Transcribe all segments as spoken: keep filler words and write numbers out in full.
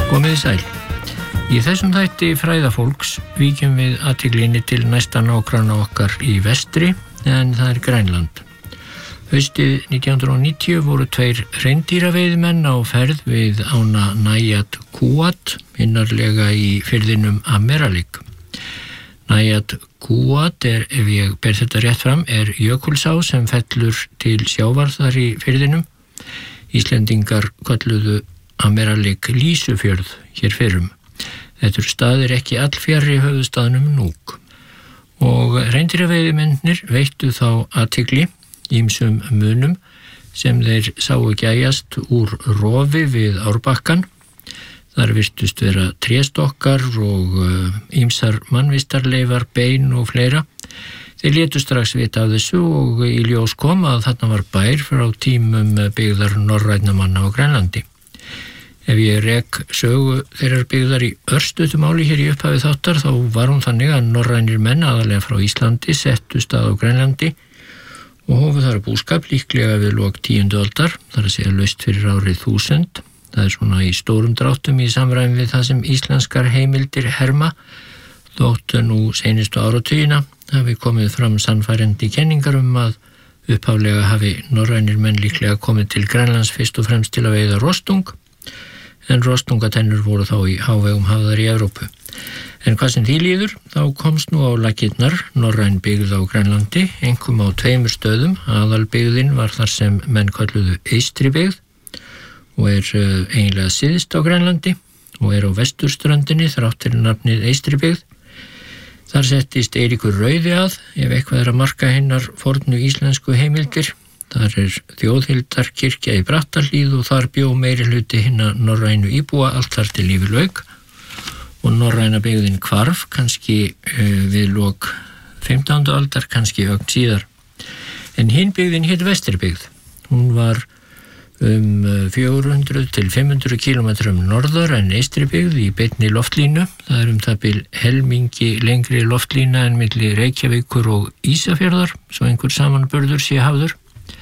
Komið sæl. Í þessum þætti fræðafólks víkjum við athyglinni til næsta nágranna okkar í vestri, en það er Grænland. Haustið nítján hundruð níutíu voru tveir hreindýraveiðimenn á ferð við ána Nayat Quwat, innarlega í firðinum Ameralik. Nayat Quwat er, ef ég ber þetta rétt fram, er jökulsá sem fellur til sjávar þar í firðinum. Íslendingar kölluðu Ameralik Lýsufjörð hér fyrrum. Þetta staðir ekki allfjarri höfuðstaðnum Nuuk. Og hreindýraveiðimennir veittu þá athygli ýmsum munum sem þeir sáu gæjast úr rofi við Árbakkan. Þar virtust vera tréstokkar og ýmsar mannvistarleifar, bein og fleira. Þeir létu strax vita af þessu og í ljós kom að þarna var bær frá tímum byggðar norrænna manna á Grænlandi. Ef ég rek sögu þeirrar byggðar í örstuttu máli hér í upphafi þáttar, þá var hún þannig að norrænir menn aðalega frá Íslandi settust að á Grænlandi og hófu þar búskap líklega við lok tíundu aldar, þar að segja laust fyrir árið þúsund. Það er svona í stórum dráttum í samræmi við það sem íslenskar heimildir herma, þótt nú seinustu áratugina hafi komið fram sannfærandi kenningar um að upphaflega hafi norrænir menn líklega komið til Grænlands fyrst og fremst til að veiða rostung, en rostungatennur voru þá í hávegum hafðar í Evrópu. En hvað sem því líður, þá komst nú á lakirnar norræn byggð á Grænlandi, einkum á tveimur stöðum. Aðalbyggðin var þar sem menn kölluðu Eystribyggð og er uh, eiginlega syðst á Grænlandi og er á vesturströndinni þrátt fyrir nafnið Eystribyggð. Þar settist Eiríkur rauði að, ef eitthvað er að marka hinnar fornu íslensku heimildir. Þar er Þjóðhildarkirkja í Brattahlíð og þar bjó meiri hluti hinna norrænu íbúa allt þar til yfir lauk og norræna byggðin hvarf, kannski uh, við lok fimmtándu aldar, kannski ögn síðar. En hinn byggðin hét Vesturbyggð. Hún var um fjögur hundruð til fimm hundruð kílómetrum norðar en Eystribyggð í beinni loftlínu. Það er um það bil helmingi lengri loftlína en milli Reykjavíkur og Ísafjarðar, svo einhver samanburður sé hafður.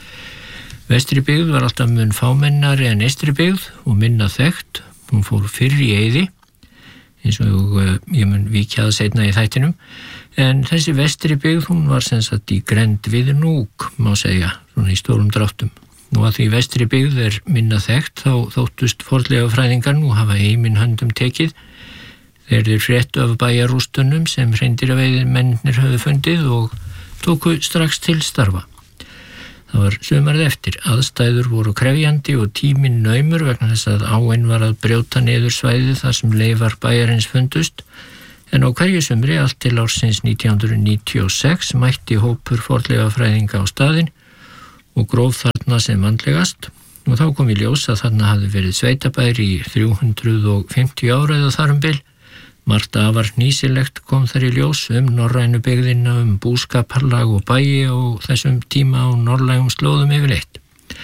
Vesturbyggð var alltaf mun fámennari en Eystribyggð og minna þekkt. Hún fór fyrr í eyði, eins og uh, ég mun víkja það seinna í þættinum. En þessi Vesturbyggð, hún var sem sagt í grennd við Nuuk, má segja, svona í stórum dráttum. Nú að því Vesturbyggð er minna þekkt, þá þóttust fornleifafræðingar nú hafa heiminn höndum tekið. Þeir eru fréttu af bæjarrústunum sem hreindýraveiðimennirnir höfðu fundið og tóku strax til starfa. Það var sumarið eftir, aðstæður voru krefjandi og tíminn naumur vegna þess að áin var að brjóta niður svæðið þar sem leifar bæjarins fundust, en á hverju sumri allt til ársins nítján hundruð níutíu og sex mætti hópur fornleifafræðinga á staðinn og gróf þarna sem vandlegast og þá kom í ljós að þarna hafði verið sveitabær í þrjú hundruð fimmtíu ára eða þar um bil. Margt afar hnýsilegt kom þar í ljós um norrænu byggðina, um búskaparlag og bæi og þessum tíma á norrlægum slóðum yfirleitt.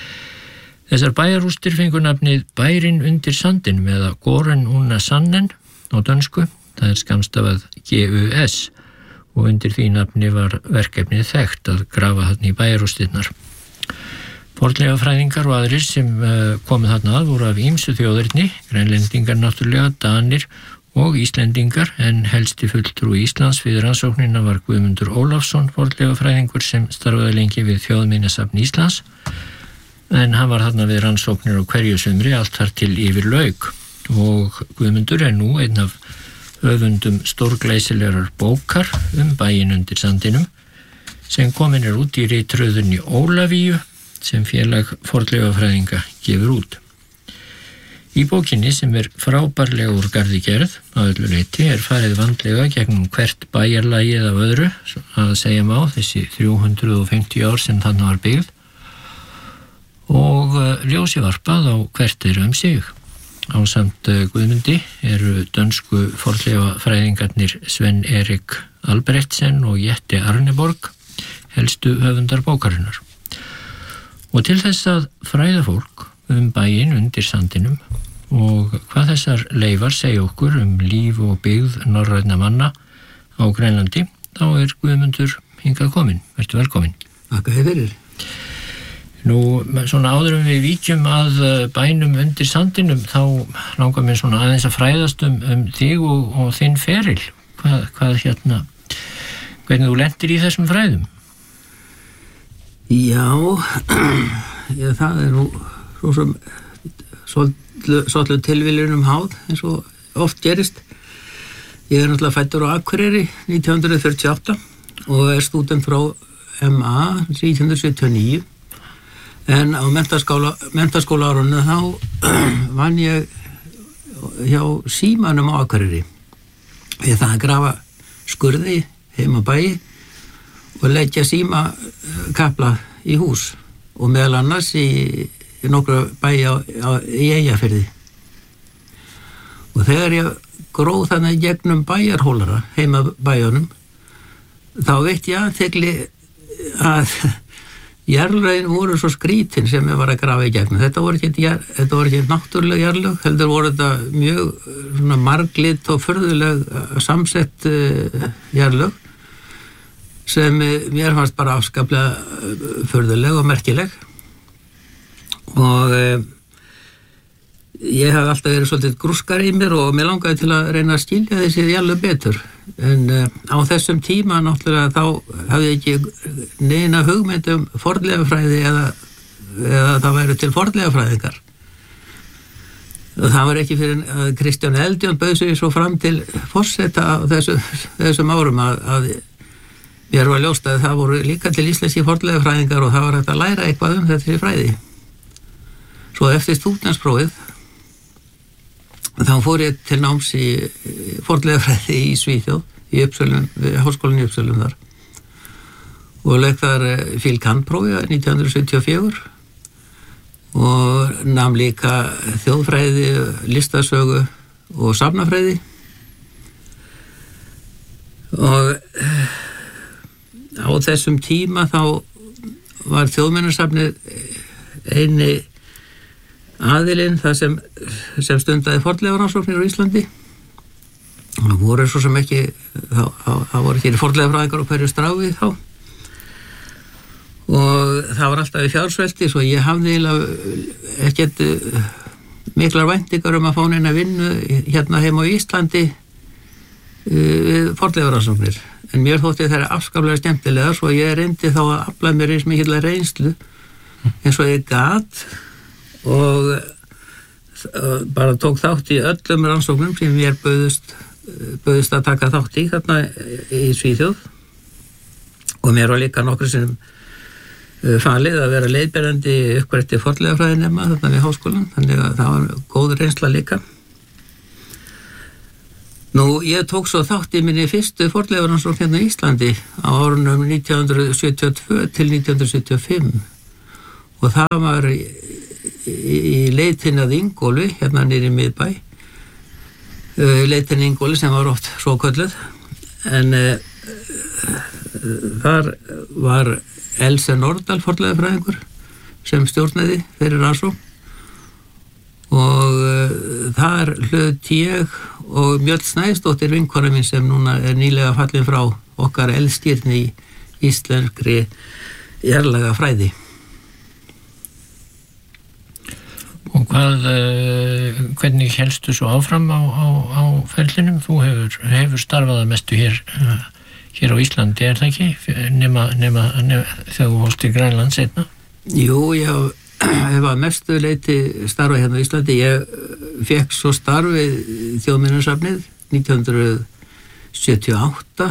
Þessar bæjarrústir fengu nafnið Bærin undir sandinum eða Gården under sanden á dönsku, það er skammstafað G U S og undir því nafni var verkefnið þekkt að grafa þarna í bæjarrústirnar. Fornleifafræðingar og aðrir sem uh, komið þarna að voru af ýmsu þjóðerni, Grænlendingar náttúrulega, Danir og Íslendingar, en helsti fulltrúi Íslands við rannsóknina var Guðmundur Ólafsson, fornleifafræðingur sem starfaði lengi við Þjóðminjasafn Íslands, en hann var þarna við rannsóknir á hverju sumri allt þar til yfir lauk og Guðmundur er nú einn af höfundum stórglæsilegar bókar um bæinn undir sandinum sem komin er út í ritröðunni Ólafíu sem félag fornleifafræðinga gefur út. Í bókinni sem er frábærlega úr garði gerð á öllu leyti er farið vandlega gegnum hvert bæjarlagið af öðru, að segja má þessi þrjú hundruð fimmtíu ár sem þarna var byggð og ljósi varpað á hvert þeirra um sig. Ásamt Guðmundi eru dönsku fornleifafræðingarnir Sven Erik Albrechtsen og Jette Arneborg helstu höfundar bókarinnar. Og til þess að fræða fólk um bæinn undir sandinum og hvað þessar leifar segja okkur um líf og byggð norrænna manna á Grænlandi, þá er Guðmundur hingað kominn. Vertu velkominn. Þakka þér fyrir. Nú, svona áður um við víkjum að bænum undir sandinum, þá langar mér svona aðeins að fræðast um, um þig og, og þinn feril. Hvað, hvað hérna, hvernig þú lentir í þessum fræðum? Já, já það er nú svo sem svolítið tilviljunum háð, eins og oft gerist. Ég er náttúrulega fæddur á Akureyri nítján hundruð fjörutíu og átta og er stúdent frá M A nítján hundruð sjötíu og níu. En á menntaskóla, menntaskólaárunni þá vann ég hjá Símanum á Akureyri við það að grafa skurði heima bæi og leggja símakapla í hús og meðal annars í, í nokkru bæi á, á, í Eyjafirði. Og þegar ég gróð þannig gegnum bæjarhólara heima bæjunum þá veit ég aðtekli að jarðlögin voru svo skrítin sem ég var að grafa í gegnum. Þetta voru ekki, þetta voru ekki náttúrulega jarðlög, heldur voru þetta mjög svona marglit og furðuleg samsett uh, jarðlög sem mér fannst bara afskaplega furðuleg og merkileg. Og uh, ég hafði alltaf verið svolítið grúskar í mér og mér langaði til að reyna að skilja þessi jarðlög betur. En uh, á þessum tíma náttúrulega þá hafði ég ekki neina hugmynd um fornleifafræði eða, eða það væri til fornleifafræðingar. Og það var ekki fyrir að Kristján Eldjón bauð sig svo fram til forseta á þessu, þessum árum að, að mér var ljóst að það voru líka til íslenski fornleifafræðingar og það var hægt að læra eitthvað um þessi fræði. Svo eftir stúdentsprófið þá fór ég til náms í fornleifafræði í Svíþjóð, í Uppsölum, við háskólann í Uppsölum þar. Og lauk þar fílkantprófi nítján hundruð sjötíu og fjögur og nam líka þjóðfræði, listasögu og safnafræði. Og á þessum tíma þá var Þjóðminjasafnið eini aðilinn það sem, sem stundaði fornleifarannsóknir á Íslandi. Það voru svo sem ekki, það, það voru ekki fornleifafræðingar á hverju stráfi þá. Og það var alltaf í fjársvelti, svo ég hafði ekkert miklar væntingar um að fá neina vinnu hérna heima á Íslandi við fornleifarannsóknir. En mér þótti það afskaplega skemmtilega, svo ég reyndi þá að afla mér eins mikilvæg reynslu eins og ég gat og bara tók þátt í öllum rannsóknum sem mér bauðust, bauðust að taka þátt í þarna í Svíþjóð. Og mér var líka nokkru sem falið að vera leiðberandi uppgrætti fornleifafræðinema þarna við háskólann, þannig að það var góð reynsla líka. Nú, ég tók svo þátt í minni fyrstu fornleifarannsókn hérna í Íslandi á árunum nítján hundruð sjötíu og tvö til nítján hundruð sjötíu og fimm og það var í, í leitinni að Ingólu, hérna niður í miðbæ, leitinni Ingólu sem var oft svo kölluð, en uh, þar var Else Nordal fornleifafræðingur sem stjórnaði þeirri rannsókn og uh, þar hlut ég og Mjöll Snæsdóttir vinkona mín sem núna er nýlega fallin frá okkar eldskírni í íslenskri jarðlagafræði. Og hvað, uh, hvernig hélstu svo áfram á, á, á ferlinum? Þú hefur, hefur starfað að mestu hér, uh, hér á Íslandi, er það ekki? Nema, nema, nema þegar þú hóst í Grænland seinna? Jú, ég hef að mestu leiti starfað hérna á Íslandi. Ég fekk svo starfið Þjóðminjasafnið nítján hundruð sjötíu og átta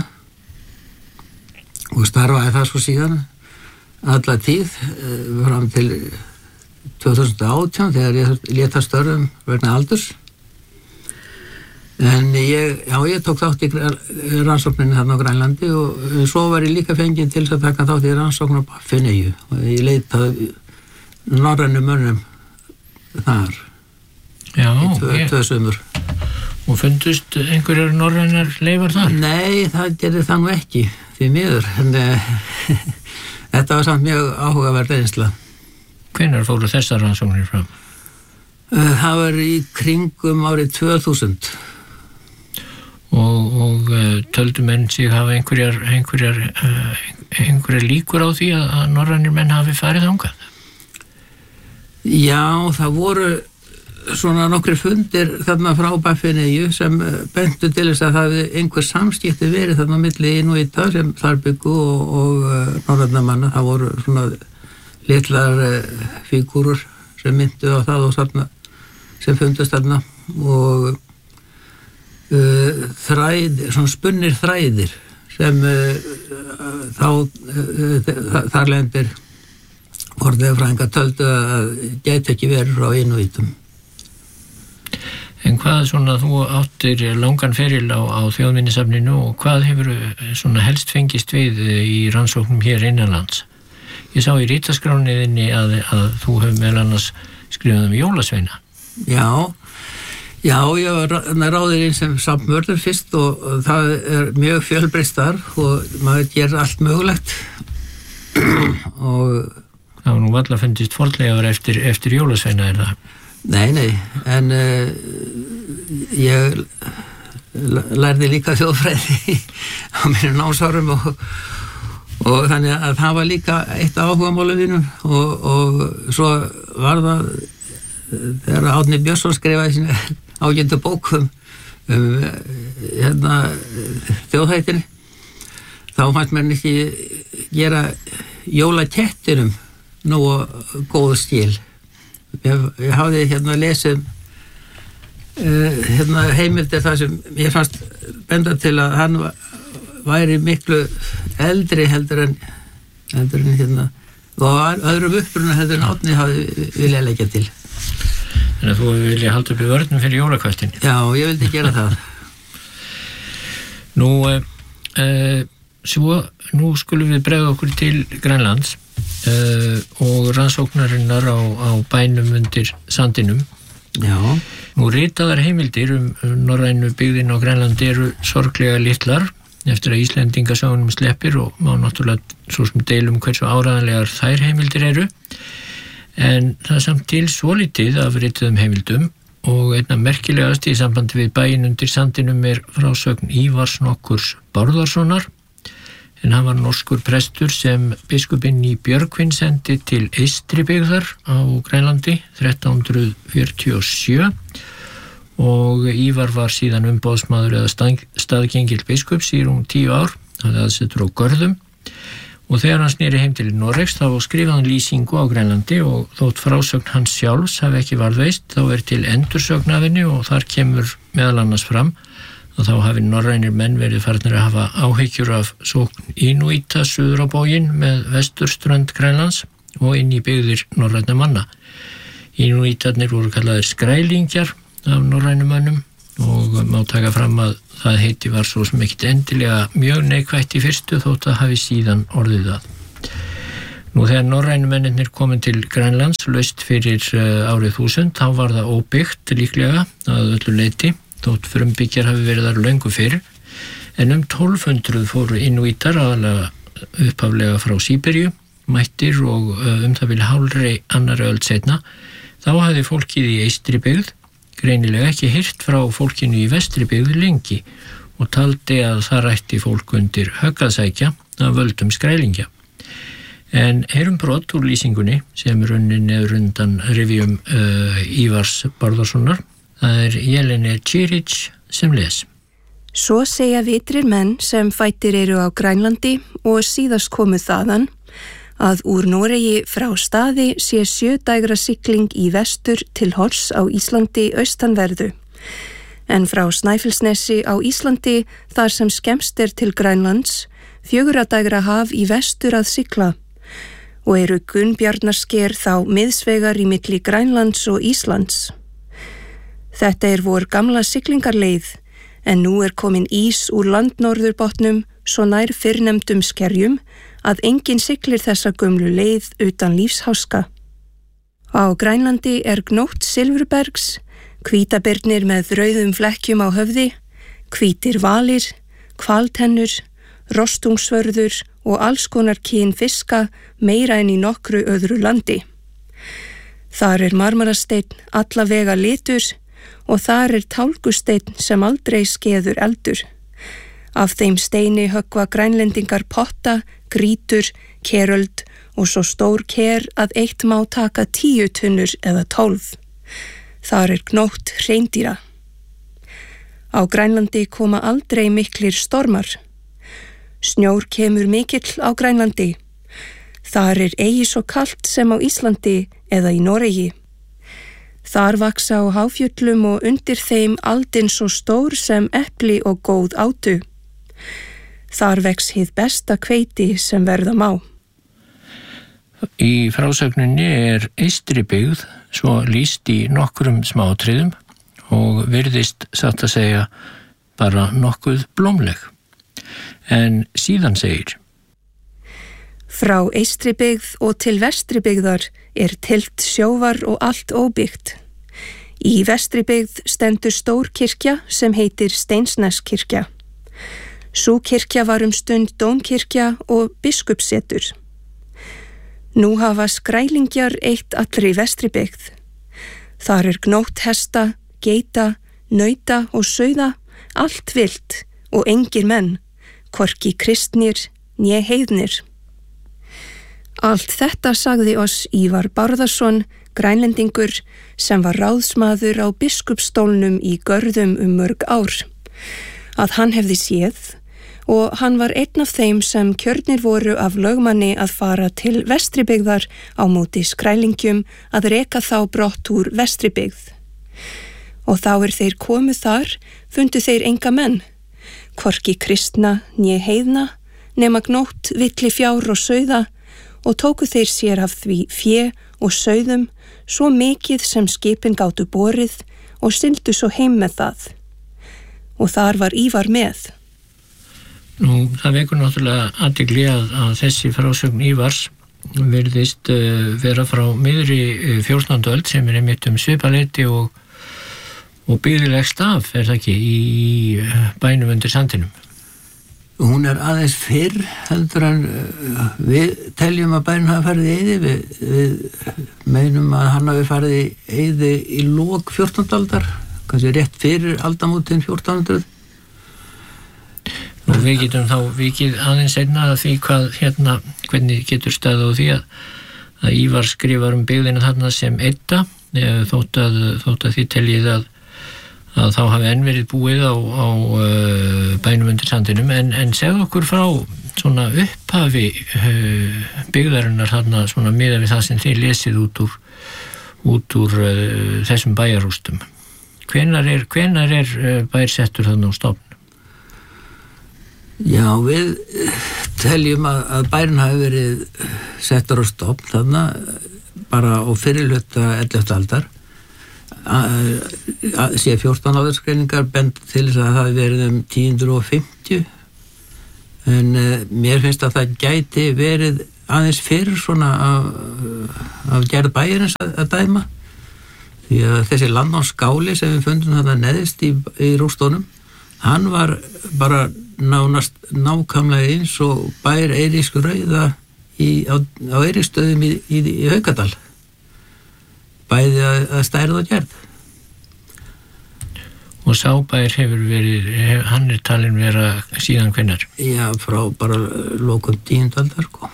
og starfaði það svo síðan alla tíð fram til tvö þúsund og átján þegar ég lét að störfum vegna aldurs. En ég, já, ég tók þátt í rannsókninni þarna á Grænlandi og svo var ég líka fenginn til að taka þátt í rannsókn á Baffineyju og ég leitaði norrænum mönnum þar. Já, tvö, ég... tvö sumur. Og fundust einhverjar norrænar leifar þar? Nei, það gerði það nú ekki, því miður. En þetta var samt mjög áhugaverð reynsla. Hvenær fóru þessar rannsóknir fram? Það var í kringum árið tvö þúsund. Og, og töldu menn sig hafa einhverjar, einhverjar, einhverjar líkur á því að, að norrænir menn hafi farið þangað? Já, það voru svona nokkri fundir þarna frá Baffineyju sem bentu til þess að það hefði einhver samskipti verið þarna á milli Inúíta sem þar byggu og, og norrænnamanna. Það voru svona litlar fígúrur sem myndu á það og þarna sem fundust þarna og uh, þræðir, svona spunnir þræðir sem uh, þá uh, þar lendir fornleifafræðingar töldu að gæti ekki verið frá Inúítum. En hvað svona þú áttir langan feril á, á þjóðminjasafninu og hvað hefur svona helst fengist við í rannsóknum hér innanlands? Ég sá í rítaskrániðinni að, að þú hefur meðal annars skrifað um jólasveina. Já, já, ég var ráðir inn sem safnvörður fyrst og, og það er mjög fjölbreytt starf og maður gerir allt mögulegt og það var nú varla fundist fornleifar eftir, eftir jólasveina, er það? Nei, nei, en uh, ég lærði líka þjóðfræði á mínum námsárum og, og þannig að það var líka eitt áhugamálu mínum og, og svo var það þegar Árni Björnsson skrifaði sína ágættu bókum um hérna þjóðhættinni þá fannst mér ekki gera jólakettinum nú góð stíl. Ég, ég hafði hérna lesið uh, hérna heimildir það sem ég fannst benda til að hann væri miklu eldri heldur en heldur en hérna og öðrum uppruna heldur en Árni hafði viljað leggja til. Þannig að þú vilja halda upp í vörnum fyrir jólakvæstin. Já, ég vildi gera það. Nú uh, uh, svo nú skulum við bregða okkur til Grænlands Uh, og rannsóknarinnar á, á bænum undir sandinum. Já. Nú ritaðar heimildir um, um norrænu byggðin á Grænlandi eru sorglega litlar eftir að Íslendingasögunum sleppir og má náttúrulega svo sem deilum hversu áræðanlegar þær heimildir eru en það er samt til svolítið af rituðum heimildum og einna merkilegast í sambandi við bæin undir sandinum er frásögn Ívars nokkurs Bárðarssonar en hann var norskur prestur sem biskupinn í Björgvin sendi til Eystribyggðar á Grænlandi þrettán hundruð fjörutíu og sjö og Ívar var síðan umboðsmaður eða staðgengill biskups í rúm tíu ár, hann aðsetur á Görðum og þegar hann sneri heim til Noregs þá skrifaði hann lýsingu á Grænlandi og þótt frásögn hans sjálfs hafi ekki varðveist þá er til endursögn af henni og þar kemur meðal annars fram og þá hafi norrænir menn verið farnir að hafa áhyggjur af sókn Inúíta suður á bóginn með vesturströnd Grænlands og inn í byggðir norrænna manna. Inúítarnir voru kallaðir skrælingjar af norrænum mönnum og má taka fram að það heiti var svo sem ekkit endilega mjög neikvætt í fyrstu þótt að hafi síðan orðið það. Nú þegar norrænu mennirnir komin til Grænlands laust fyrir uh, árið þúsund þá var það óbyggt líklega að öllu leyti þótt frumbyggjar hafi verið þar löngu fyrr, en um tólf hundruð fóru Inúítar aðalega upphaflega frá Síberíu, mættir og um það vil hálfri annarri öld seinna, þá hafði fólkið í Eystribyggð greinilega ekki heyrt frá fólkinu í Vestribyggð lengi og taldi að það rætti fólk undir höggaðsækja af völdum skrælingja. En heyrum brot úr lýsingunni sem runnin eður undan rifjum uh, Ívars Bárðarssonar. Það er Jelene Čirić sem les. Svo segja vitrir menn sem fættir eru á Grænlandi og síðast komu þaðan að úr Noregi frá staði sé sjö dægra sigling í vestur til Hors á Íslandi austanverðu, en frá Snæfellsnesi á Íslandi þar sem skemmst er til Grænlands fjögurra dægra haf í vestur að sigla og eru Gunnbjarnarsker þá miðsvegar í milli Grænlands og Íslands. Þetta er vor gamla siglingarleið, en nú er komin ís úr landnorðurbotnum svo nær fyrrnefndum skerjum að enginn siglir þessa gömlu leið utan lífsháska. Á Grænlandi er gnótt silfurbergs, hvítabirnir með rauðum flekkjum á höfði, hvítir valir, hvaltennur, rostungsvörður og alls konar kyn fiska meira en í nokkru öðru landi. Þar er marmarasteinn alla vega litur og þar er tálgusteinn sem aldrei skeður eldur. Af þeim steini höggva grænlendingar potta, grítur, keröld og svo stór ker að eitt má taka tíu tunnur eða tólf. Þar er gnótt hreindýra. Á Grænlandi koma aldrei miklir stormar. Snjór kemur mikill á Grænlandi. Þar er eigi svo kalt sem á Íslandi eða í Noregi. Þar vaksa á háfjöllum og undir þeim aldin svo stór sem epli og góð átu. Þar vex hið besta hveiti sem verða má. Í frásögninni er eystri byggð svo lýst í nokkrum smátriðum og virðist satt að segja bara nokkuð blómleg. En síðan segir: Frá eystri byggð og til vestri byggðar er tilt sjóvar og allt óbyggt. Í vestri byggð stendur stór kirkja sem heitir Steinsneskirkja. Sú kirkja var um stund dómkirkja og biskupssetur. Nú hafa skrælingjar eitt allri vestri byggð. Þar er gnótt hesta, geita, nauta og sauða, allt vilt og engir menn, hvorki kristnir né heiðnir. Allt þetta sagði oss Ívar Bárðarson, grænlendingur, sem var ráðsmaður á biskupsstólnum í Görðum um mörg ár, að hann hefði séð, og hann var einn af þeim sem kjörnir voru af lögmanni að fara til vestribyggðar á móti skrælingjum að reka þá brott úr vestribyggð. Og þá er þeir komu þar, fundu þeir enga menn, hvorki kristna né heiðna, nema gnótt villi fjár og sauða, og tóku þeir sér af því fjö og sauðum, svo mikið sem skipin gátu borið og sigldu svo heim með það. Og þar var Ívar með. Nú, það vekur náttúrulega athygli að, að þessi frásögn Ívars virðist uh, vera frá miðri uh, fjórtándu öld sem er einmitt um svipaleiti og, og byggðilegst af, er það ekki, í uh, bænum undir sandinum? Hún er aðeins fyrr heldur en uh, við teljum að bænum hafa farið í eyði. Við, við meinum að hann hafi farið í eyði í lok fjórtándu aldar, kannski rétt fyrir aldamótin fjórtán hundruð. Og við getum þá vikið aðeins einna að því hvað hérna, hvernig getur staðið á því að, að Ívar skrifar um byggðina þarna sem Edda, þótt að, þótt að því teljið að, að þá hafi enn verið búið á, á uh, bænum undir sandinum, en, en segðu okkur frá svona upphafi uh, byggðarinnar þarna svona miðað við það sem þið lesið út úr, út úr uh, þessum bæjarhústum. Hvenær er, hvenær er uh, bær settur þarna á stofn? Já, við teljum að, að bærin hafi verið settur á stofn þarna bara á fyrirhluta elleftu aldar. Sér fjórtán áðurskreiningar bend til þess að það hafi verið um tíu hundruð fimmtíu, en uh, mér finnst að það gæti verið aðeins fyrir svona af, af gerð bæjarins að, að dæma, því að þessi landnámsskáli sem við fundum þarna neðist í, í rústónum, hann var bara nánast nákvæmlega eins og bær Eiríksku rauða í, á, á Eiríksstöðum í, í, í Haukadal, bæði að, að stærð og gerð. Og sá bær hefur verið, hef, hann er talin vera síðan hvenær? Já, frá bara lokum tíundu aldar, sko.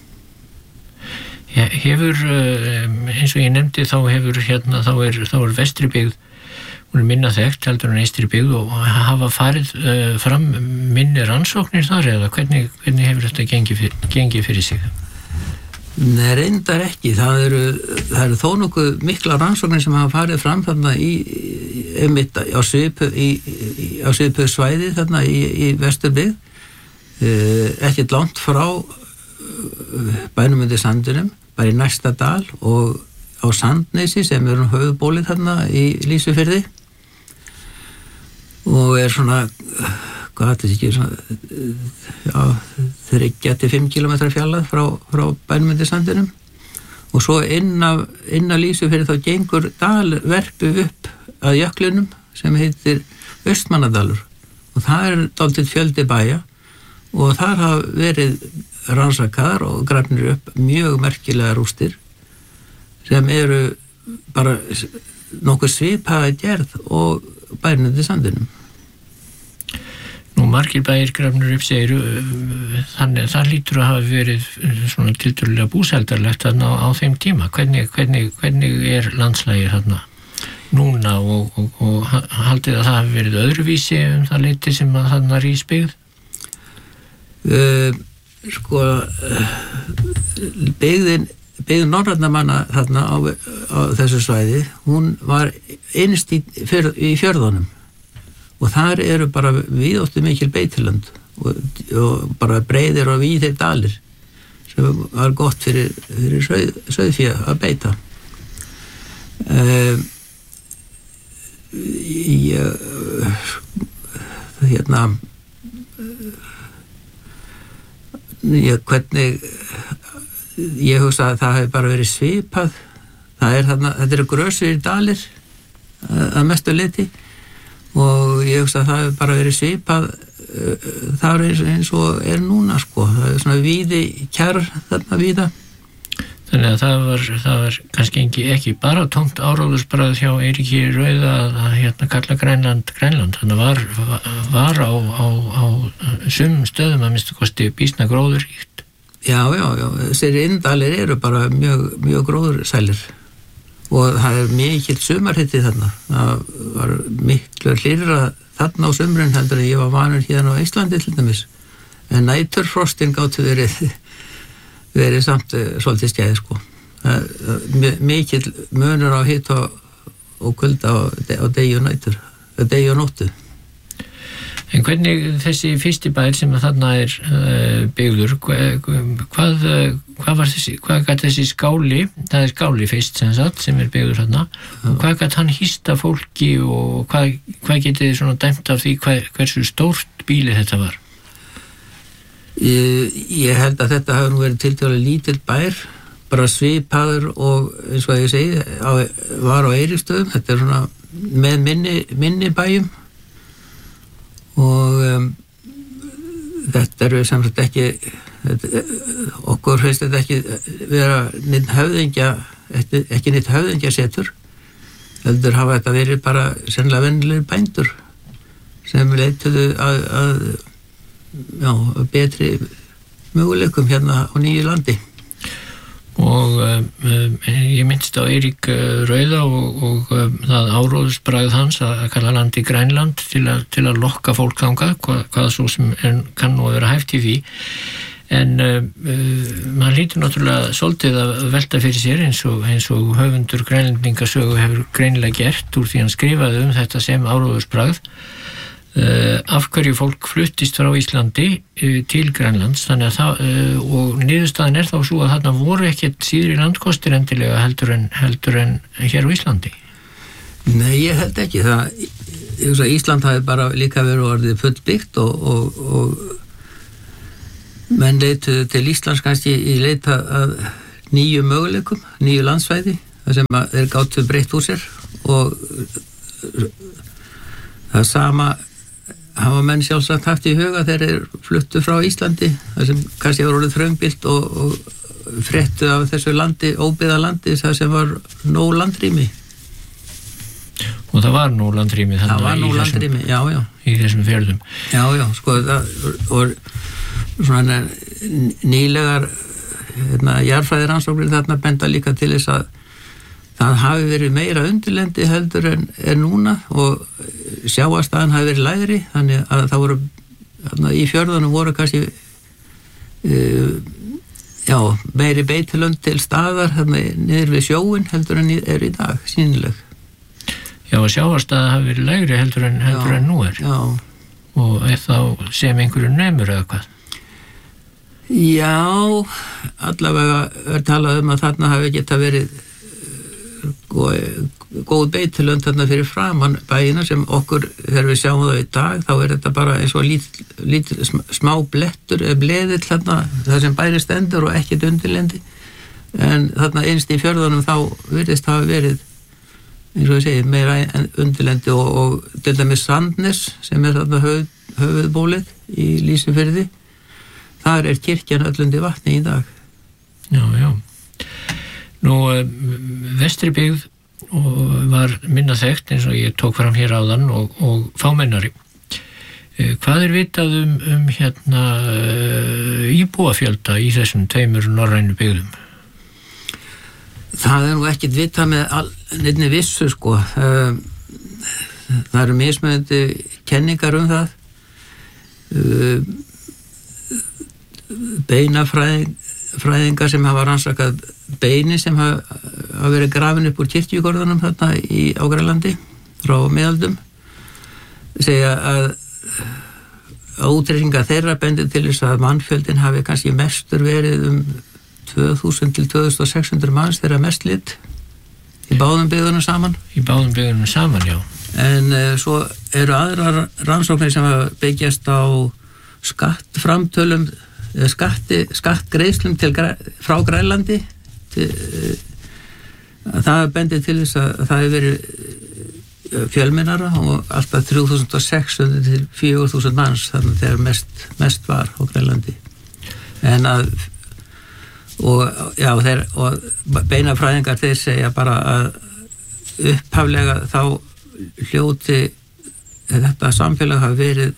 Já, hefur, eins og ég nefndi, þá hefur hérna, þá er, þá er vestri byggð, hún er minna þekkt heldur en eystri byggð, og hafa farið uh, fram minni rannsóknir þar, eða hvernig, hvernig hefur þetta gengið fyrir, gengið fyrir sig? Nei, reyndar ekki. Það eru, það eru þó nokkuð mikla rannsóknir sem hafa farið fram þarna í, einmitt á svipu, í, í, á svipu svæði þarna í, í vesturbyggð, uh, ekkert langt frá uh, bænum undir sandinum, bara í næsta dal og á Sandnesi sem er um höfuðbólið þarna í Lýsufirði, og er svona, hvað þetta sé ekki, svona, já, þriggja til fimm kílómetra fjarlægð frá, frá bænum undir sandinum, og svo inn af, inn af Lýsufirði þá gengur dalverpu upp að jöklinum sem heitir Austmannadalur, og það er dálítið fjöldi bæja, og þar hafa verið rannsakaðar og grafnir upp mjög merkilega rústir sem eru bara nokkuð svipaða gerð og bærinn undir sandinum. Nú margir bæir grafnir upp segir, þannig að það lítur að hafa verið svona tiltölulega búsældarlegt þarna á, á þeim tíma. Hvernig, hvernig, hvernig er landslægið þarna núna og, og, og haldið að það hafi verið öðruvísi um það leyti sem að þarna rís byggð? Uh, sko, uh, byggðin, byggðin norrænnamanna þarna á, á þessu svæði, hún var innst í, fjör, í fjörðunum. Og þar eru bara víðáttu mikil beitilönd og, og bara breiðir og víðir dalir sem var gott fyrir, fyrir sauð, sauðfé að beita. Uh, ég, hérna, ég, hvernig, ég hugsa að það hefur bara verið svipað. Það er þarna, þetta eru grösir dalir að mestu leyti. Og ég hugsa að það hefur bara verið svipað uh, þar eins, eins og er núna sko, það er svona víði kjær þarna víða. Þannig að það var, það var kannski ekki, ekki bara tómt áróðursbragð hjá Eiríki Rauða að, að hérna kalla Grænland Grænland, þannig var, var á, á, á sumum stöðum að minnstu kosti býsna gróðuríkt. Já, já, já, þessir inndalir eru bara mjög, mjög gróðursælir. Og það er mikill sumarhitti þarna. Það var miklu hlýrra þarna á sumrun heldur en ég var vanur hérna á Íslandi til dæmis. En næturfrostin gátu verið, verið samt svolítið skæði sko. Mikill munur á hitt og, og kulda á, á degi og nætur, á degi og nóttu. En hvernig þessi fyrsti bær sem að þarna er uh, byggður, hvað, hvað var þessi, hvað gat þessi skáli, það er skáli fyrst sem sagt, sem er byggður þarna, og hvað gat hann hýsta fólki og hvað, hvað getið þið svona dæmt af því hvað, hversu stórt býli þetta var? Ég, ég held að þetta hafi nú verið tiltölulega lítill bær, bara svipaður og eins og ég segi, á, var á Eiríksstöðum, þetta er svona með minni, minni bæjum. Og um, þetta eru sem sagt ekki þetta, okkur finnst þetta ekki vera neitt höfðingja ekki, ekki neitt höfðingja setur heldur hafa þetta verið bara sennilega vennilegir bændur sem leituðu að, að já, betri möguleikum hérna á nýju landi. Og um, ég minnst á Eirík Rauða og, og um, það áróðusbragð hans að kalla landi Grænland til að, til að lokka fólk þangað, hvað, hvað svo sem er, kann nú að vera hæft í því. En um, maður lítur náttúrulega svolítið að velta fyrir sér eins og, eins og höfundur grænlendingasögu hefur greinilega gert úr því hann skrifaði um þetta sem áróðusbragð. Uh, af hverju fólk fluttist frá Íslandi uh, til Grænlands þannig að það, uh, og niðurstaðan er þá svo að þarna voru ekkert síðri landkostir endilega heldur en, heldur en hér á Íslandi. Nei, ég held ekki það, ég veist að Ísland hafi bara líka verið orðið fullbyggt og, og, og menn leituðu til Íslands kannski í leita að nýju möguleikum, nýju landsvæði þar sem þeir gátu breytt úr sér og það sama hafa menn sjálfsagt haft í huga þegar þeir fluttu frá Íslandi þar sem kannski var orðið þröngbilt og, og fréttu af þessu landi, óbyggða landi þar sem var nóg landrými. Og það var nóg landrými þannig það var nóg landrými, já, já. Í þessum fjörðum. Já, já, sko það og svona nýlegar hérna, jarðfræðirannsóknir þarna benda líka til þess að það hafi verið meira undirlendi heldur en, en núna og sjávarstaðan hafi verið lægri þannig að það voru þarna, í fjörðunum voru kannski uh, já, meiri beitilönd til staðar þarna, niður við sjóin heldur en er í dag sýnileg. Já, sjávarstaða hafi verið lægri heldur en, heldur já, en nú er. Já. Og er þá sem einhverju nemur eða hvað? Já, allavega er talað um að þarna hafi geta verið góð beitilönd þarna fyrir framan bæina sem okkur, þegar við sjáum það í dag þá er þetta bara eins og lít, lít, smá blettur eða bleðill þarna, það sem bæri stendur og ekkert undirlendi en þarna einst í fjörðunum þá virðist hafa verið eins og ég segi, meira undirlendi og, og til dæmis Sandnes sem er þarna höf, höfuðbólið í Lýsifirði þar er kirkjan öllundi vatni í dag. Já, já. Nú, vestri byggð var minna þekkt eins og ég tók fram hér áðan og, og fámennari. Hvað er vitað um, um hérna íbúafjölda í þessum tveimur norrænu byggðum? Það er nú ekkert vitað með neinni vissu sko. Það eru mismunandi kenningar um það. Beinafræðingar sem hafa rannsakað beini sem hafa, hafa verið grafin upp úr kirkjugörðunum þarna í á Grænlandi frá miðaldum segja að að útreikningar þeirra bendir til þess að mannfjöldin hafi kannski mestur verið um tvö þúsund til tvö þúsund sex hundruð manns þeirra mest lit í báðum byggðunum saman. Í báðum byggðunum saman, já. En uh, svo eru aðrar rannsóknir sem hafa byggjast á skattframtölum eða skatti, skattgreiðslum til, frá Grænlandi til, uh, það bendir til þess að það hefur verið fjölmennara og alltaf þrjú þúsund sex hundruð til fjögur þúsund manns þannig að þegar mest, mest var á Grænlandi. En að og, já, þeir, og beinafræðingar þeir segja bara að upphaflega þá hljóti þetta samfélag hafi verið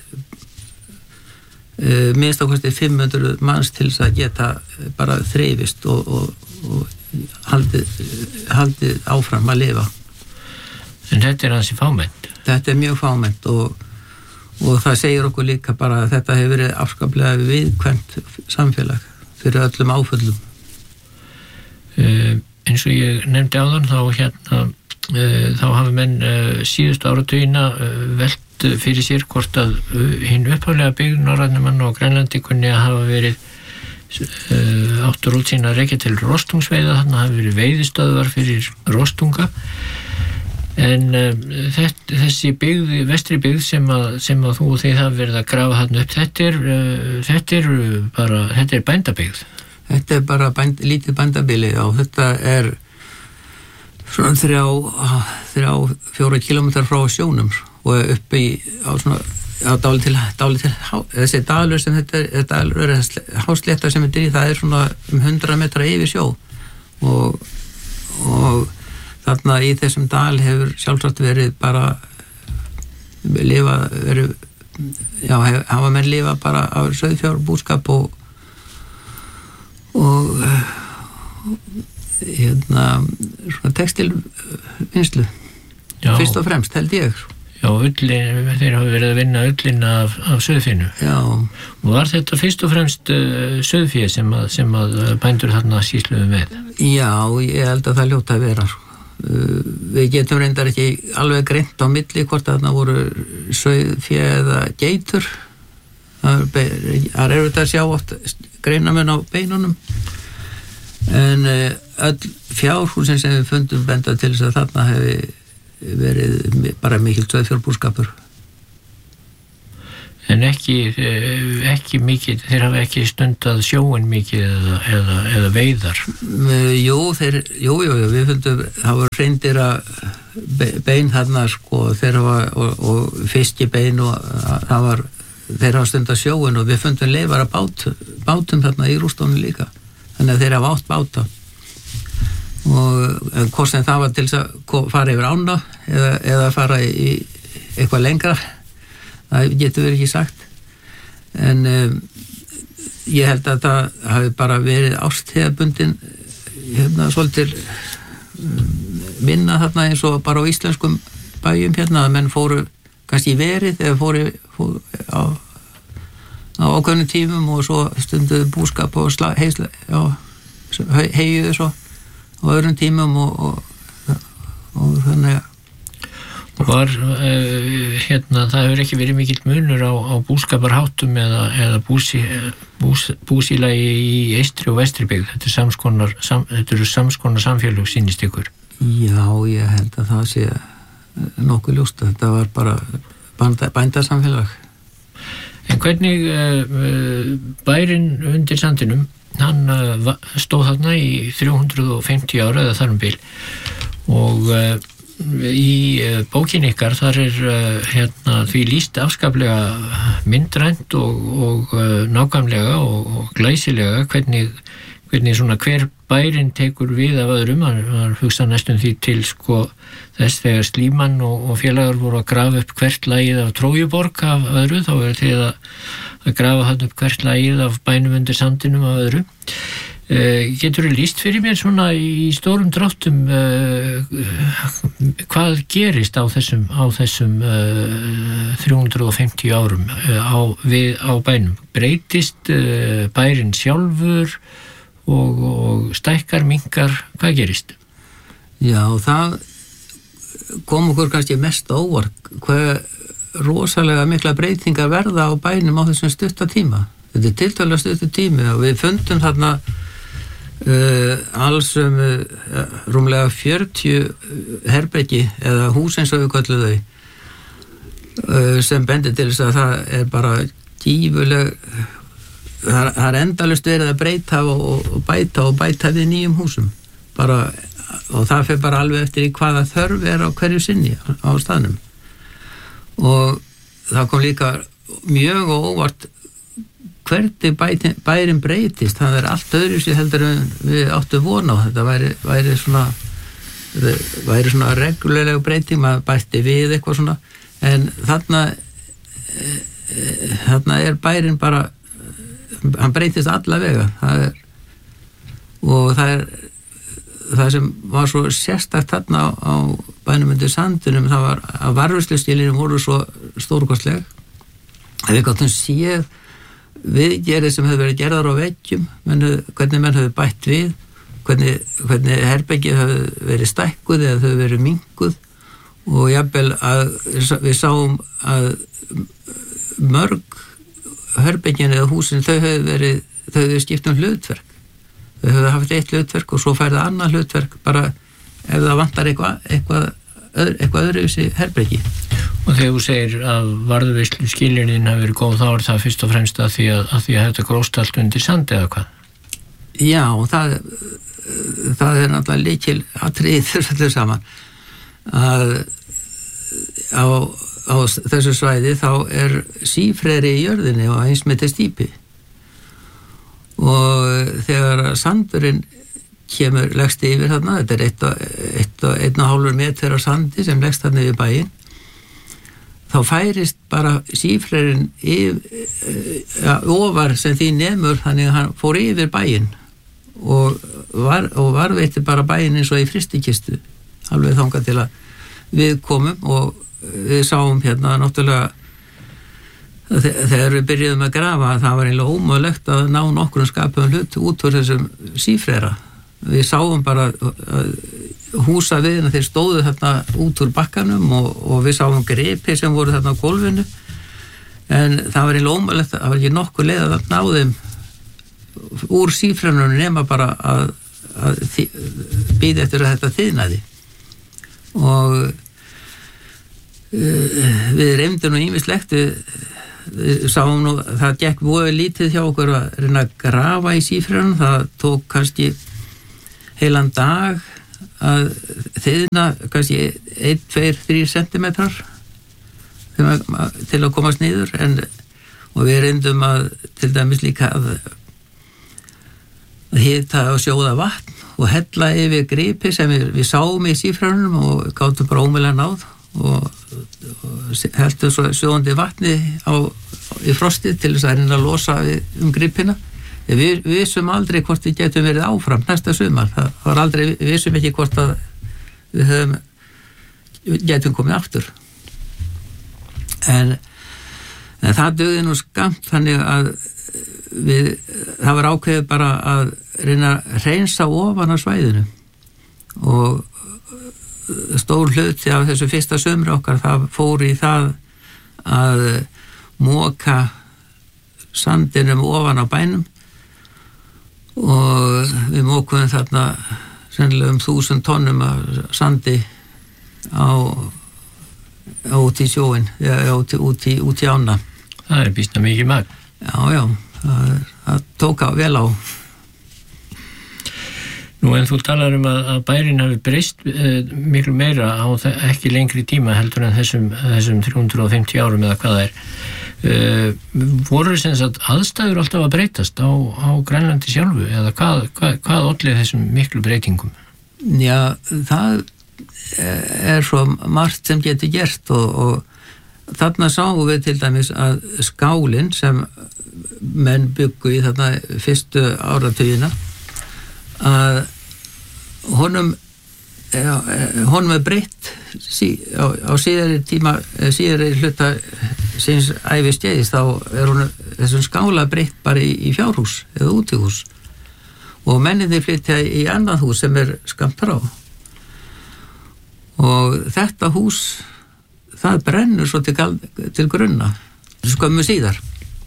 uh, minnst ákvæmst fimm hundruð manns til þess að geta bara þreifist og, og, og haldið, haldið áfram að lifa. En þetta er ansi fámennt. Þetta er mjög fámennt og, og það segir okkur líka bara að þetta hefur verið afskaplega viðkvæmt samfélag fyrir öllum áföllum. Uh, eins og ég nefndi áðan þá hérna uh, þá hafa menn uh, síðustu áratugina uh, velt fyrir sér hvort að uh, hinn upphaflega byggð norrænum manna á Grænlandi kunni að hafa verið uh, áttur út sína rekja til rostungsveiða, þannig að hafa verið veiðistöðvar fyrir rostunga. En uh, þetta, þessi byggð, vestri byggð sem að, sem að þú og þið hafa verið að grafa þarna upp, þetta er, uh, þetta er bara, þetta er bændabyggð. Þetta er bara bænd, lítið bændabili og þetta er svona þrjá, þrjá, fjóra kilometrar frá sjónum og upp í, á svona, á dáli til, dáli til, þessi dalur sem þetta er, þetta er háslétta sem þetta er í, það er svona um hundrað metra yfir sjó og, og þarna í þessum dal hefur sjálfsagt verið bara lifa, verið, já, hafa menn lifa bara á sauðfjárbúskap og og hérna svona textilvinnslu fyrst og fremst held ég. Já, ullin, þeir hafa verið að vinna ullina af, af sauðfínu. Já. Og var þetta fyrst og fremst uh, sauðfé sem að, sem að bændur þarna sýsluðu með? Já, ég held að það hljóta að vera. Uh, við getum reyndar ekki alveg greint á milli hvort þarna voru sauðfé eða geitur. Það er auðvitað að sjá oft greinamenn á beinunum en öll fjárhúsin sem við fundum benda til þess að þarna hefði verið bara mikill sauðfjárbúskapur. En ekki, ekki mikið, þeir hafa ekki stundað sjóin mikið eða, eða, eða veiðar? Jú, þeir, jú, jú, jú, við fundum, það var reyndir að bein þarna sko, þeir hafa, og, og fiskibein og það var þeir hafa stundað sjóin og við fundum leifar að bát, bátum þarna í rústónu líka þannig að þeir hafa átt báta og hvort sem það var til þess að fara yfir ána eða, eða fara í eitthvað lengra það getur verið ekki sagt en um, ég held að það hafi bara verið ástíðabundin hérna svolítil um, minna þarna eins og bara á íslenskum bæjum hérna að menn fóru kannski verið eða fóru, fóru á, á ákveðnum tímum og svo stunduðu búskap og sla, heisla, já, heiðuðu svo á öðrum tímum og, og, og þannig að Var, uh, hérna, það hefur ekki verið mikill munur á, á búskaparháttum eða, eða búsi, bús, búsílagi í eystri og vestri byggð. Þetta er samskonar, sam, þetta eru samskonar samfélög sýnist ykkur. Já, ég held að það sé nokkuð ljóst. Þetta var bara bænda, bændasamfélag. En hvernig uh, bærinn undir sandinum, hann uh, stóð þarna í þrjú hundruð fimmtíu ára eða þar um bil og uh, í bókin ykkar þar er hérna, því lýst afskaplega myndrænt og, og nákvæmlega og, og glæsilega hvernig, hvernig svona hver bærin tekur við af öðrum, maður hugsa næstum því til sko þess þegar Slíman og, og félagar voru að grafa upp hvert lagið af Trójuborg af öðru, þá er því að, að grafa hann upp hvert lagið af bænum undir sandinum af öðru. Uh, getur þú lýst fyrir mér svona í stórum dráttum uh, hvað gerist á þessum, á þessum uh, þrjú hundruð fimmtíu árum uh, á, við, á bænum? Breytist uh, bærin sjálfur og, og stækkar, minnkar, hvað gerist? Já, það kom okkur kannski mest á óvart hvað rosalega mikla breytingar verða á bænum á þessum stutta tíma. Þetta er tiltölulega stuttu tími og við fundum þarna Uh, alls um uh, rúmlega fjörutíu herbergi eða hús eins og við köllum þau uh, sem bendir til þess að það er bara gífuleg það, það er endalaust verið að breyta og, og bæta og bæta við nýjum húsum bara, og það fer bara alveg eftir í hvaða þörf er á hverju sinni á, á staðnum og það kom líka mjög og óvart hvernig bætin, bærin breytist, það er allt öðru sér heldur en við áttum von á, þetta væri, væri svona væri svona reglulega breyting, maður bætti við eitthvað svona, en þarna þarna er bærin bara hann breytist alla vega það er, og það er það sem var svo sérstakt þarna á, á bænum undir sandinum, það var að varðvörsluskilin voru svo stórkostleg að við gáttum séð viðgerðir sem hefur verið gerðar á veggjum, menn, hvernig menn hefur bætt við, hvernig, hvernig herbergið hefur verið stækkuð eða þau hefur verið minnkuð og jafnvel að við sáum að mörg herbergin eða húsin þau hefur verið, þau hefur skipt um hlutverk, þau hefur haft eitt hlutverk og svo færði annað hlutverk bara ef það vantar eitthvað eitthvað, eitthvað öðruvísi herbergi. Og þegar þú segir að varðveislu skilirinn hafi verið góð, þá er það fyrst og fremst að því að, að, því að þetta gróst allt undir sandi eða hvað? Já, það, það er náttúrulega lykil atriði þessu saman að á, á þessu svæði þá er sífreri í jörðinni og eins með til stýpi og þegar sandurinn kemur leggst yfir þarna, þetta er eitt og, eitt og einn og hálfur metr af sandi sem leggst þarna yfir bæinn, þá færist bara sífrerinn ja, ofar sem því nemur, þannig að hann fór yfir bæinn og, var, og varveitti bara bæinn eins og í frystikistu alveg þangað til að við komum og við sáum hérna náttúrulega þegar við byrjuðum að grafa það var eiginlega ómögulegt að ná nokkrum skapum hlut út úr þessum sífrera, við sáum bara að húsa við þeir stóðu þarna út úr bakkanum og, og við sáum gripi sem voru þarna á gólfinu en það var í lómalegt, það var ekki nokkuð leið að ná þeim úr sífrænunum nema bara að, að bíða eftir að þetta þiðnaði og uh, við reymdum nú ýmislegt við, við sáum nú það gekk voru lítið hjá okkur að reyna að grafa í sífrænunum, það tók kannski heilan dag að þiðna kannski einn, tveir, þrír sentimetrar til að komast niður en, og við reyndum að til dæmis líka að, að hita og sjóða vatn og hella yfir gripi sem við, við sáum í sífrænunum og gátum bara ómögulega náð og, og heldum svo sjóðandi vatni á, í frostið til þess að reyna að losa um gripina. Við, við vissum aldrei hvort við getum verið áfram næsta sumar, það var aldrei, við vissum ekki hvort að við höfum, getum komið aftur en, en það dugði nú skamt þannig að við, það var ákveðið bara að reyna að hreinsa ofan á svæðinu og stór hluti af þessu fyrsta sumri okkar það fór í það að moka sandinum ofan á bænum og við mókuðum þarna sennilega um þúsund tonnum af sandi á, á út í sjóin ja, út, út, í, út í ána. Það er býsna mikið magn. Já, já, það, það tók á vel á. Nú en þú talar um að, að bærin hafi breyst eh, miklu meira á ekki lengri tíma heldur en þessum, þessum þrjú hundruð fimmtíu árum eða hvað það er. Uh, voru sem sagt aðstæður alltaf að breytast á, á Grænlandi sjálfu eða hvað, hvað, hvað olli þessum miklu breytingum? Já, það er svo margt sem getur gert og, og þarna sáum við til dæmis að skálinn sem menn byggu í þarna fyrstu áratugina að honum Já, honum er breytt sí, á, á síðari tíma síðari hluta síns ævi skeiðis þá er hún þessum skála breytt bara í, í fjárhús eða útihús og menninni flytja í annað hús sem er skammt frá og þetta hús það brennur svo til, til grunna skömmu síðar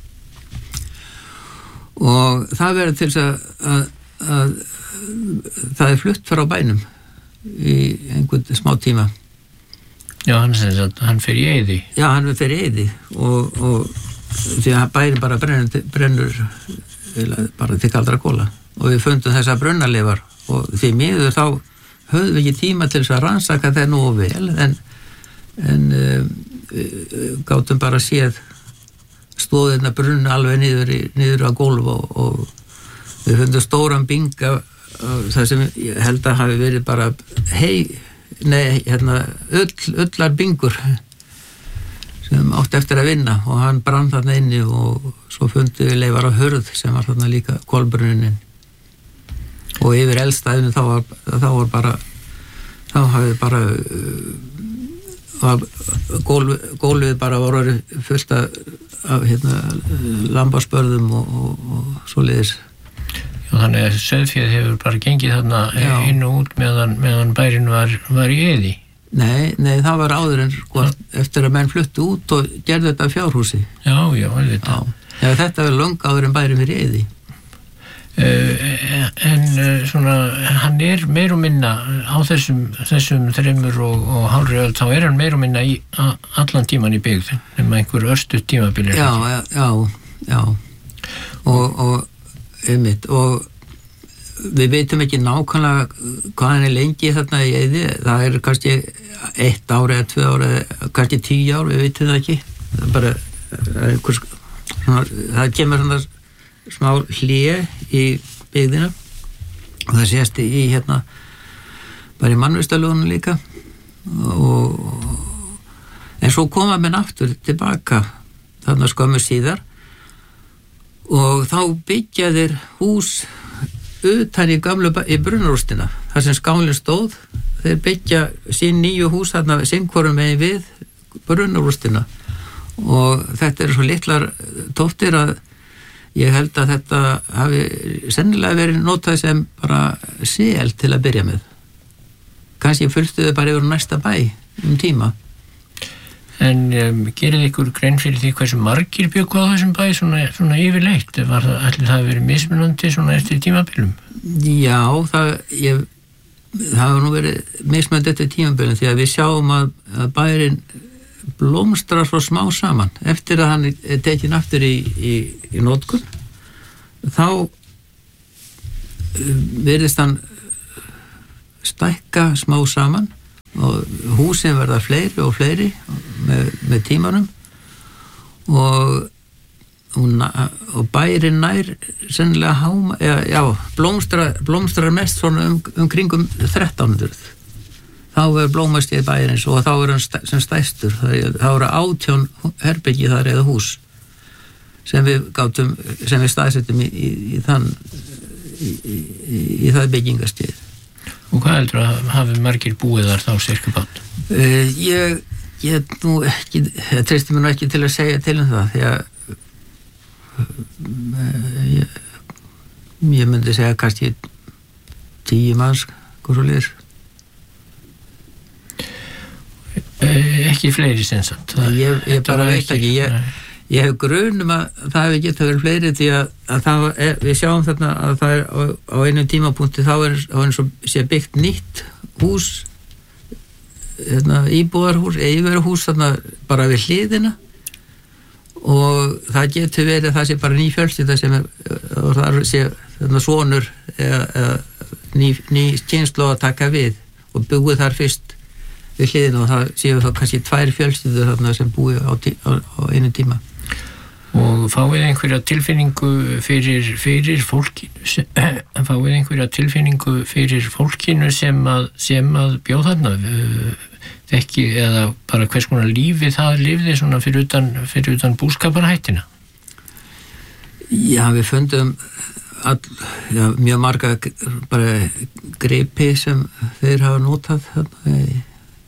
og það verður til að, að, að það er flutt frá bænum í einhvern smá tíma. Já, hann, hann fer í eyði. Já, hann fer í eyði og, og því að bærin bara brennur, brennur bara til kaldra kola og við fundum þessa brunnaleifar og því miður þá höfðum við ekki tíma til þess að rannsaka það nú vel en, en um, gátum bara séð stóðina brunna alveg niður, í, niður á gólf og, og við fundum stóran binga það sem ég held að hafi verið bara hei, nei, hérna ull, ullar bingur sem átti eftir að vinna og hann brann þarna inni og svo fundum við leifar á hurð sem var þarna líka kolbrunnin og yfir eldstæðinu þá var, þá var bara þá hafi bara var, gólf, gólfið bara var fullt af hérna, lambaspörðum og, og, og svoleiðis. Já, þannig að sauðféð hefur bara gengið þarna Já. inn og út meðan, meðan bærin var, var í eyði. Nei, nei, það var áður en sko, eftir að menn fluttu út og gerðu þetta fjárhúsi. Já, já, alveg það. Já, þetta var löngu áður en bærin var í eyði. Uh, en uh, svona, hann er meir og minna á þessum, þessum þreymur og, og hálfri öld, þá er hann meir og minna í a, allan tíman í byggð, nema einhver örstuð tímabilir. Já, já, já, já. Og, og einmitt og við veitum ekki nákvæmlega hvað hann er lengi þarna í eyði, það er kannski eitt ár eða tvö ár eða kannski tíu ár, við veitum það ekki það er bara einhvers, svona, það kemur svona smá hlé í byggðina og það sést í hérna bara í mannvistarlónum líka og en svo koma menn aftur tilbaka þarna skömmu síðar og þá byggja þeir hús utan í gamlu í brunnarústina þar sem skálinn stóð þeir byggja sín nýju hús þarna sinnkorum megin við brunnarústina og þetta er svo litlar tóttir að ég held að þetta hafi sennilega verið notað sem bara sel til að byrja með kannski fullstuðu bara yfir næsta bæ um tíma. En um, gerið ykkur grein fyrir því hversu margir bjuggu á þessum bæ svona, svona yfirleitt? Var það, allir það verið mismunandi svona eftir tímabilum? Já, það, ég, það hafa nú verið mismunandi eftir tímabilum því að við sjáum að, að bærin blómstrar svo smá saman. Eftir að hann er tekin aftur í, í, í notkun, þá virðist hann stækka smá saman og húsin verða fleiri og fleiri með, með tímanum og, og, og bærin nær sennilega háma, já, já blómstrar, blómstrar mest svona um, um kringum þrettán hundruð þá er blómast í bærins og þá er hann stæ, sem stæstur þá eru átján herbyggi þar eða hús sem við gátum, sem við staðsettum í, í, í þann í, í, í, í það byggingastíð. Og hvað heldur að hafi margir búið þar þá cirka bát? Uh, ég, ég nú ekki, ég treysti mér nú ekki til að segja til um það, því að uh, ég, ég myndi segja kannski tíu manns, hvað svo liður. Uh, ekki fleiri sensat? Ég, ég bara veit ekki, ég, ég hef grunum að það hefur getað verið fleiri því að, að það er, við sjáum þarna að það er á, á einum tímapunkti þá er, þá er svo, sé byggt nýtt hús hérna, íbúðarhús, yfirhús þarna bara við hliðina og það getur verið það sé bara ný fjölskylda sem er og það sé þarna sonur eða, eða ný, ný kynslóð að taka við og búið þar fyrst við hliðina og það séu þá kannski tvær fjölskyldur þarna sem búið á, tí, á, á einu tíma. Og fáið einhverja tilfinningu fyrir, fyrir fólkinu, fáið einhverja tilfinningu fyrir fólkinu sem að, sem að bjóð þarna, þekki eða bara hvers konar lífi það lifði svona fyrir utan, fyrir utan búskaparhættina? Já, við fundum all, já, mjög marga bara gripi sem þeir hafa notað þarna í,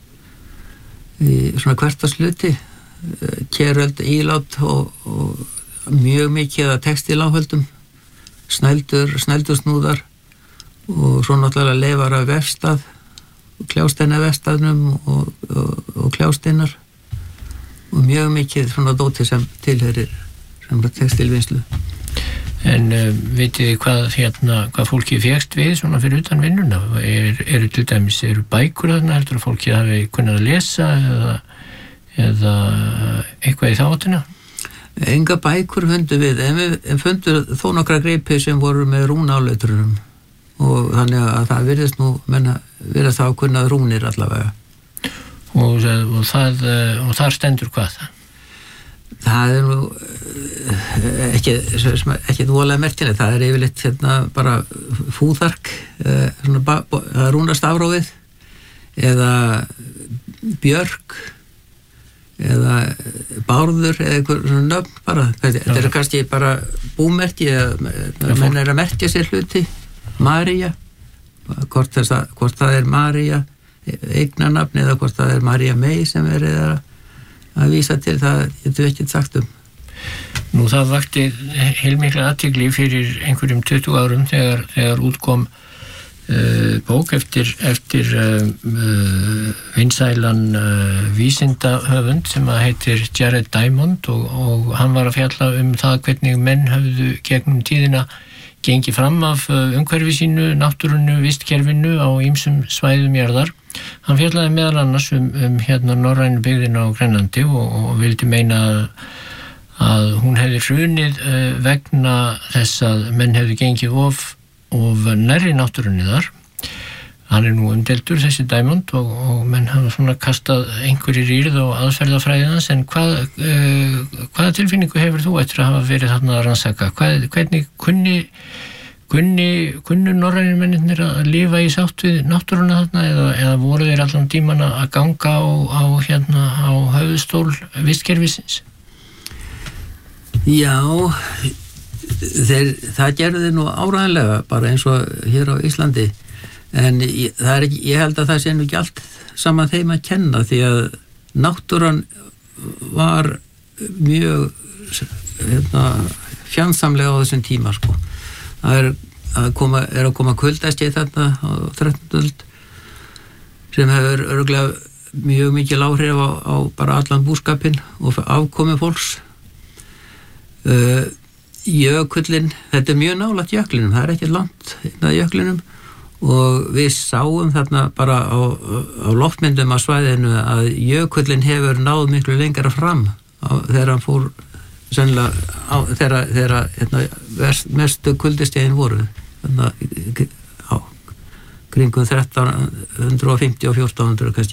í svona hversdagsluti. Keröld, ílát og, og mjög mikið að textiláhöldum, snældur, snældursnúðar og svo náttúrulega leifar af vefstað, kljásteina vefstaðnum og, og, og kljásteinar og mjög mikið svona dóti sem tilherir sem textilvinnslu. En uh, vitið þið hvað, hérna, hvað fólki fékkst við svona fyrir utan vinnuna? Er, eru til dæmis, eru bækur þarna, heldur að fólki hafi kunnað að lesa eða eða eitthvað í þáttina? Enga bækur fundu við, en við fundum þó nokkra greipi sem voru með rúnáleitrunum og þannig að það virðist nú menna, virðist það kunnað rúnir allavega. Og, og, það, og þar stendur hvað það? Það er nú ekki, ekki voðalega merkilegt, það er yfirleitt hérna bara fúðark, svona rúnastafrófið eða björk eða bárður eða einhver svona nöfn bara, þetta er kannski bara búmerki eða menn er að merkja sér hluti, María hvort, þessa, hvort það er María eignarnafn eða hvort það er María May sem er að, að vísa til, það getur við ekki sagt um. Nú það vakti heilmikla athygli fyrir einhverjum tuttugu árum þegar, þegar útkom Uh, bók eftir, eftir uh, uh, vinsælan uh, vísindahöfund sem að heitir Jared Diamond og, og hann var að fjalla um það hvernig menn höfðu gegnum tíðina gengið fram af uh, umhverfi sínu, náttúrunu, vistkerfinu á ýmsum svæðum jarðar. Hann fjallaði meðal annars um, um hérna norrænu byggðina á Grænlandi og, og vildi meina að, að hún hefði hrunið uh, vegna þess að menn hefðu gengið of og nærri náttúrunni þar. Hann er nú umdeldur þessi Diamond og, og menn hafa svona kastað einhverjir írð og aðferðafræðinans, en hvað, uh, hvaða tilfinningu hefur þú eftir að hafa verið þarna að rannsaka? Hvað, hvernig kunni, kunni, kunnu norrænir mennirnir að lifa í sátt við náttúruna þarna eða, eða voru þeir allan tíman að ganga á, á, hérna, á höfuðstól vistkerfisins? Já, Þeir, það gerði nú áræðanlega bara eins og hér á Íslandi en ég, það er ekki, ég held að það sé nú ekki allt saman þeim að kenna því að náttúran var mjög hérna, fjandsamlega á þessum tíma sko. Það er að koma, er að koma kuldaskeið þarna á þrettándu öld sem hefur örugglega mjög mikil áhrif á, á bara allan búskapinn og afkomi fólks. uh, Jökullin, þetta er mjög nálægt jöklinum, það er ekki langt inn að jöklinum og við sáum þarna bara á, á loftmyndum á svæðinu að jökullin hefur náð miklu lengra fram á, þegar hann fór sennilega á, þegar, þegar hérna, mestu kuldistegin voru þannig á kringum þrettán hundruð fimmtíu og fjórtán hundruð kannski.